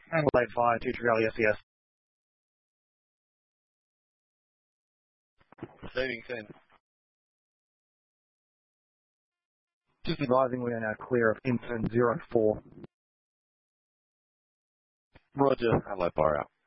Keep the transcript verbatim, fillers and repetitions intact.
Adelaide via two Trigali S E S. Receiving ten. Just advising we are now clear of intern zero four. Roger, Adelaide fire out.